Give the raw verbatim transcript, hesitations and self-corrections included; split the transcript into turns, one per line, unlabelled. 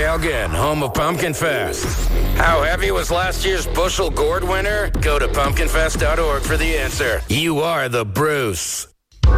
Elgin, home of Pumpkin Fest. How heavy was last year's bushel gourd winner? Go to pumpkin fest dot org for the answer. You are the Bruce.